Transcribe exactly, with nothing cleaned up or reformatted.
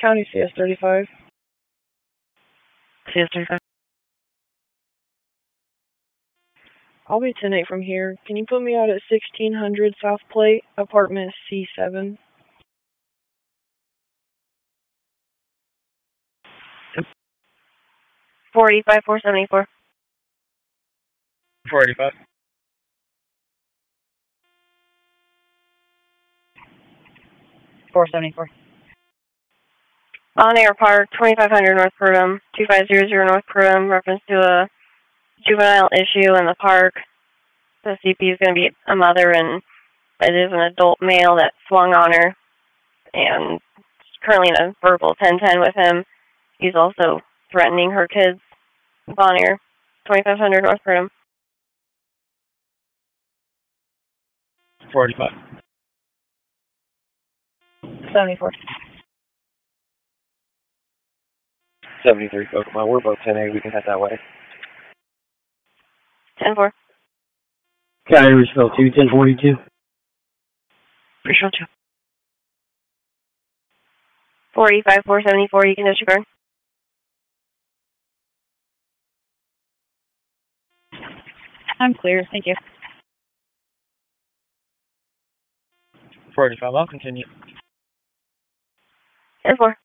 County, C S thirty-five. C S thirty-five. I'll be ten eight from here. Can you put me out at sixteen hundred South Plate, apartment C seven? four eighty-five, four seventy-four. four eighty-five. four seventy-four. On Air Park, twenty-five hundred North Purdom, two five zero zero North Purdom, reference to a juvenile issue in the park. The C P is going to be a mother, and it is an adult male that swung on her, and currently in a verbal ten ten with him. He's also threatening her kids. On Air, twenty-five hundred North Purdom. four eighty-five. seventy-four. seventy-three, Pokemon. We're both ten eight. We can head that way. ten four. County Richville two, ten forty-two. Richville two. four eighty-five, four seventy-four, you can disregard. I'm clear, thank you. four eighty-five, I'll continue. ten four.